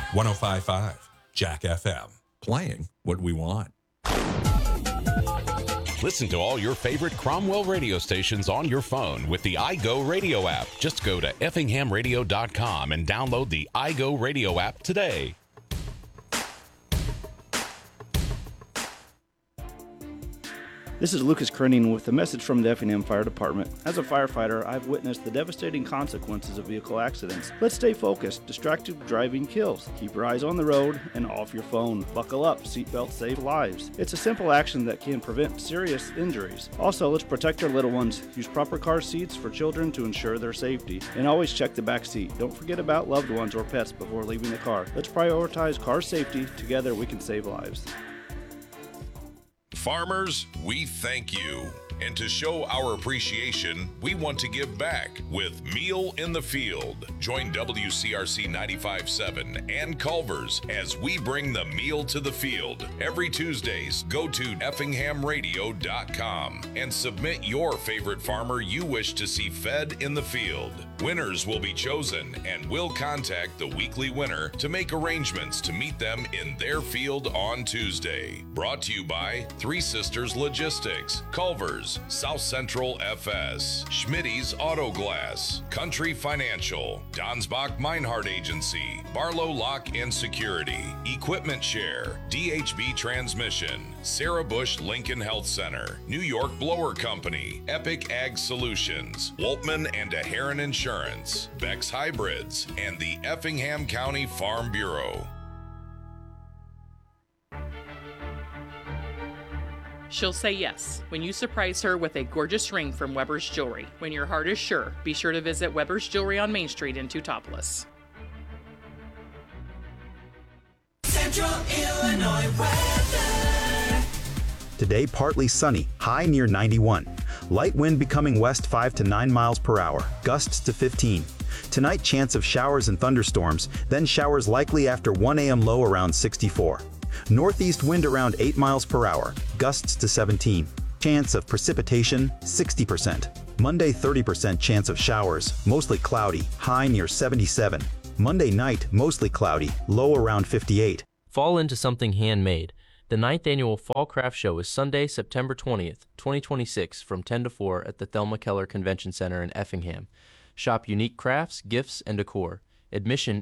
105.5 Jack FM. Playing what we want. Listen to all your favorite Cromwell radio stations on your phone with the iGo Radio app. Just go to effinghamradio.com and download the iGo Radio app today. This is Lucas Krenning with a message from the Effingham Fire Department. As a firefighter, I've witnessed the devastating consequences of vehicle accidents. Let's stay focused. Distracted driving kills. Keep your eyes on the road and off your phone. Buckle up. Seatbelts save lives. It's a simple action that can prevent serious injuries. Also, let's protect our little ones. Use proper car seats for children to ensure their safety. And always check the back seat. Don't forget about loved ones or pets before leaving the car. Let's prioritize car safety. Together we can save lives. Farmers, we thank you. And to show our appreciation, we want to give back with Meal in the Field. Join WCRC 95.7 and Culver's as we bring the meal to the field. Every Tuesdays, go to effinghamradio.com and submit your favorite farmer you wish to see fed in the field. Winners will be chosen, and we'll contact the weekly winner to make arrangements to meet them in their field on Tuesday. Brought to you by Three Sisters Logistics, Culver's, South Central FS, Schmitty's Auto Glass, Country Financial, Donsbach Meinhardt Agency, Barlow Lock and Security, Equipment Share, DHB Transmission, Sarah Bush Lincoln Health Center, New York Blower Company, Epic Ag Solutions, Woltman and Aheron Insurance, Beck's Hybrids, and the Effingham County Farm Bureau. She'll say yes when you surprise her with a gorgeous ring from Weber's Jewelry. When your heart is sure, be sure to visit Weber's Jewelry on Main Street in Teutopolis. Central Illinois weather. Today, partly sunny, high near 91. Light wind becoming west 5 to 9 miles per hour, gusts to 15. Tonight, chance of showers and thunderstorms, then showers likely after 1 a.m. low around 64. Northeast wind around 8 miles per hour, gusts to 17. Chance of precipitation, 60%. Monday, 30% chance of showers, mostly cloudy, high near 77. Monday night, mostly cloudy, low around 58. Fall into something handmade. The 9th Annual Fall Craft Show is Sunday, September 20th, 2026 from 10 to 4 at the Thelma Keller Convention Center in Effingham. Shop unique crafts, gifts, and decor. Admission